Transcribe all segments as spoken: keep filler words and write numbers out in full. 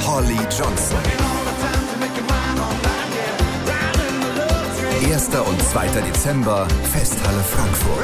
Holly Johnson. erster und zweiter Dezember, Festhalle Frankfurt.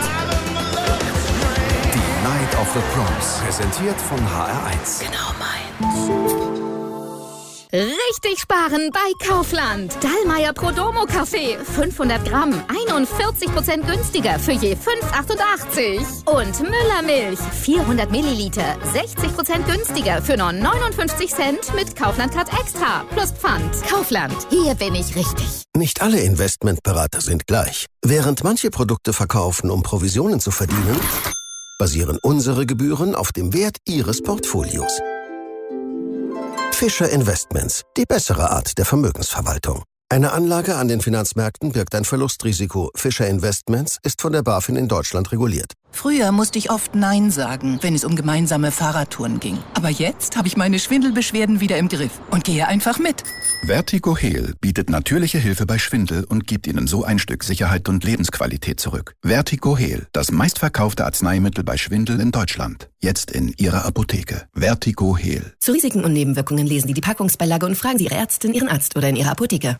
Die Night of the Proms, präsentiert von H R eins. Genau meins. Richtig sparen bei Kaufland. Dallmayr Prodomo Kaffee. fünfhundert Gramm. einundvierzig Prozent günstiger für je fünf Euro achtundachtzig. Und Müller Milch. vierhundert Milliliter. sechzig Prozent günstiger für nur neunundfünfzig Cent mit Kaufland Card Extra. Plus Pfand. Kaufland. Hier bin ich richtig. Nicht alle Investmentberater sind gleich. Während manche Produkte verkaufen, um Provisionen zu verdienen, basieren unsere Gebühren auf dem Wert Ihres Portfolios. Fischer Investments, die bessere Art der Vermögensverwaltung. Eine Anlage an den Finanzmärkten birgt ein Verlustrisiko. Fischer Investments ist von der BaFin in Deutschland reguliert. Früher musste ich oft Nein sagen, wenn es um gemeinsame Fahrradtouren ging. Aber jetzt habe ich meine Schwindelbeschwerden wieder im Griff und gehe einfach mit. Vertigo Heal bietet natürliche Hilfe bei Schwindel und gibt Ihnen so ein Stück Sicherheit und Lebensqualität zurück. Vertigo Heal, das meistverkaufte Arzneimittel bei Schwindel in Deutschland. Jetzt in Ihrer Apotheke. Vertigo Heal. Zu Risiken und Nebenwirkungen lesen Sie die Packungsbeilage und fragen Sie Ihre Ärztin, Ihren Arzt oder in Ihrer Apotheke.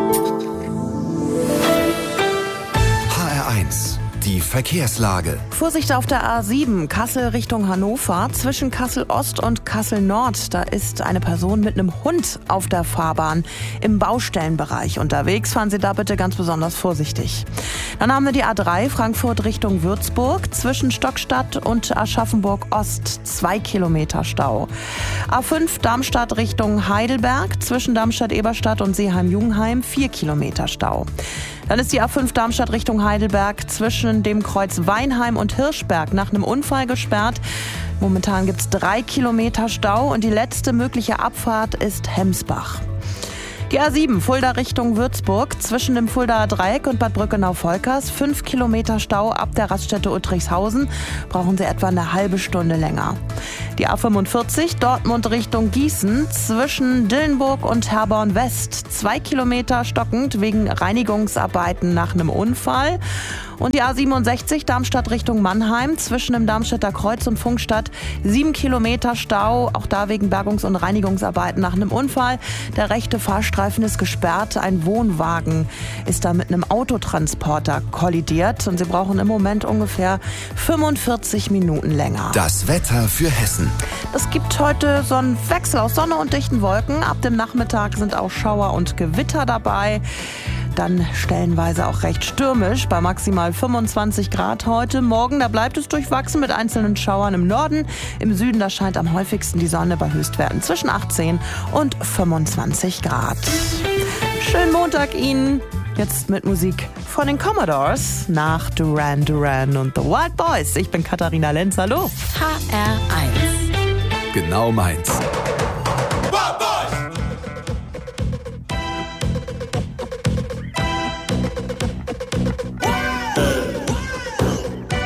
H R eins. Die Verkehrslage. Vorsicht auf der A sieben, Kassel Richtung Hannover. Zwischen Kassel Ost und Kassel Nord, da ist eine Person mit einem Hund auf der Fahrbahn im Baustellenbereich unterwegs. Fahren Sie da bitte ganz besonders vorsichtig. Dann haben wir die A drei, Frankfurt Richtung Würzburg. Zwischen Stockstadt und Aschaffenburg Ost, zwei Kilometer Stau. A fünf, Darmstadt Richtung Heidelberg. Zwischen Darmstadt-Eberstadt und Seeheim-Jungenheim, vier Kilometer Stau. Dann ist die A fünf Darmstadt Richtung Heidelberg zwischen dem Kreuz Weinheim und Hirschberg nach einem Unfall gesperrt. Momentan gibt es drei Kilometer Stau und die letzte mögliche Abfahrt ist Hemsbach. Die A sieben, Fulda Richtung Würzburg, zwischen dem Fuldaer Dreieck und Bad Brückenau-Volkers, fünf Kilometer Stau ab der Raststätte Uttrichshausen, brauchen Sie etwa eine halbe Stunde länger. Die A fünfundvierzig, Dortmund Richtung Gießen, zwischen Dillenburg und Herborn West, zwei Kilometer stockend wegen Reinigungsarbeiten nach einem Unfall. Und die A siebenundsechzig, Darmstadt Richtung Mannheim, zwischen dem Darmstädter Kreuz und Funkstadt, sieben Kilometer Stau, auch da wegen Bergungs- und Reinigungsarbeiten nach einem Unfall. Der rechte Fahrstreifen ist gesperrt, ein Wohnwagen ist da mit einem Autotransporter kollidiert und Sie brauchen im Moment ungefähr fünfundvierzig Minuten länger. Das Wetter für Hessen. Es gibt heute so einen Wechsel aus Sonne und dichten Wolken. Ab dem Nachmittag sind auch Schauer und Gewitter dabei. Dann stellenweise auch recht stürmisch bei maximal fünfundzwanzig Grad heute. Morgen, da bleibt es durchwachsen mit einzelnen Schauern im Norden. Im Süden, da scheint am häufigsten die Sonne bei Höchstwerten zwischen achtzehn und fünfundzwanzig Grad. Schönen Montag Ihnen. Jetzt mit Musik von den Commodores nach Duran Duran und The Wild Boys. Ich bin Katharina Lenz. Hallo. H R eins. Genau meins.